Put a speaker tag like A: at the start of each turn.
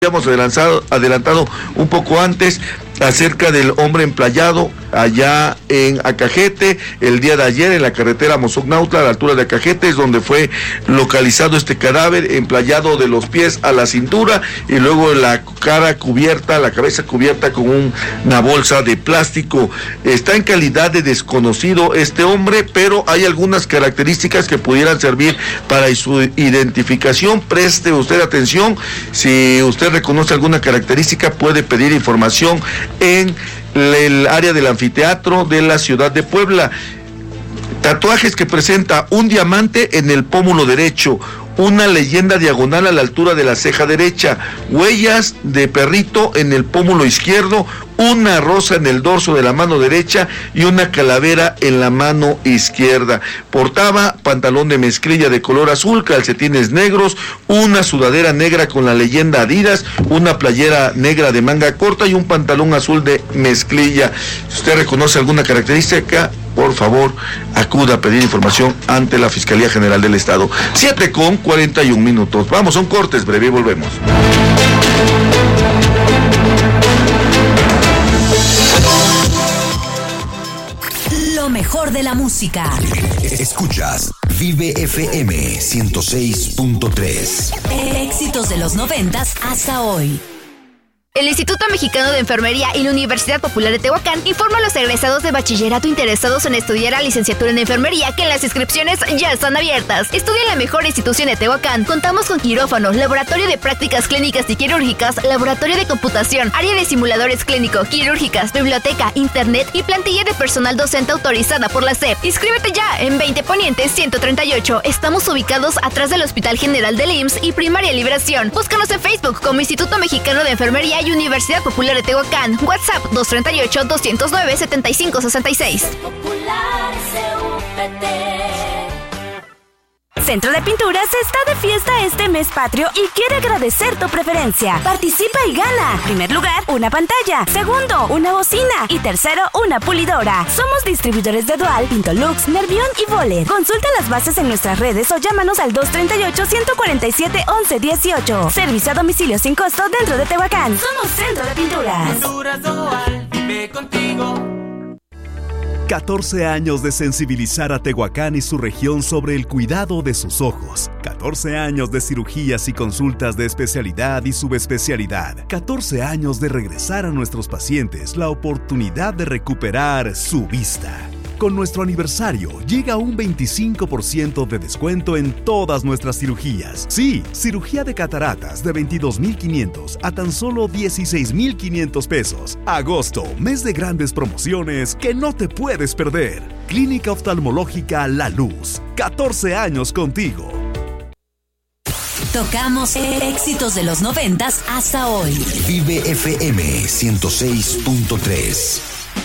A: Habíamos adelantado un poco antes acerca del hombre emplayado allá en Acajete, el día de ayer en la carretera Mozoc-Nautla, a la altura de Acajete, es donde fue localizado este cadáver, emplayado de los pies a la cintura y luego la cara cubierta, la cabeza cubierta con una bolsa de plástico. Está en calidad de desconocido este hombre, pero hay algunas características que pudieran servir para su identificación. Preste usted atención, si usted reconoce alguna característica puede pedir información en el área del anfiteatro de la ciudad de Puebla. Tatuajes que presenta un diamante en el pómulo derecho, una leyenda diagonal a la altura de la ceja derecha, huellas de perrito en el pómulo izquierdo, una rosa en el dorso de la mano derecha y una calavera en la mano izquierda. Portaba pantalón de mezclilla de color azul, calcetines negros, una sudadera negra con la leyenda Adidas, una playera negra de manga corta y un pantalón azul de mezclilla. Si usted reconoce alguna característica, por favor, acuda a pedir información ante la Fiscalía General del Estado. 7:41. Vamos a un corte breve y volvemos.
B: Lo mejor de la música.
C: Escuchas Vive FM 106.3.
B: Éxitos de los 90s hasta hoy.
D: El Instituto Mexicano de Enfermería y la Universidad Popular de Tehuacán informa a los egresados de bachillerato interesados en estudiar la licenciatura en enfermería que las inscripciones ya están abiertas. Estudia en la mejor institución de Tehuacán. Contamos con quirófano, laboratorio de prácticas clínicas y quirúrgicas, laboratorio de computación, área de simuladores clínico-quirúrgicas, biblioteca, internet y plantilla de personal docente autorizada por la SEP. Inscríbete ya en 20 Poniente 138. Estamos ubicados atrás del Hospital General del IMSS y Primaria Liberación. Búscanos en Facebook como Instituto Mexicano de Enfermería y Universidad Popular de Tehuacán. WhatsApp 238-209-7566.
B: Centro de Pinturas está de fiesta este mes patrio y quiere agradecer tu preferencia. Participa y gana. Primer lugar, una pantalla. Segundo, una bocina. Y tercero, una pulidora. Somos distribuidores de Dual, Pintolux, Nervión y Voler. Consulta las bases en nuestras redes o llámanos al 238-147-1118. Servicio a domicilio sin costo dentro de Tehuacán. Somos Centro de Pinturas.
E: Pinturas Dual, vive contigo.
F: 14 años de sensibilizar a Tehuacán y su región sobre el cuidado de sus ojos. 14 años de cirugías y consultas de especialidad y subespecialidad. 14 años de regresar a nuestros pacientes la oportunidad de recuperar su vista. Con nuestro aniversario llega un 25% de descuento en todas nuestras cirugías. Sí, cirugía de cataratas de 22,500 a tan solo 16,500 pesos. Agosto, mes de grandes promociones que no te puedes perder. Clínica Oftalmológica La Luz. 14 años contigo.
B: Tocamos éxitos de los 90s hasta hoy.
C: Vive FM 106.3.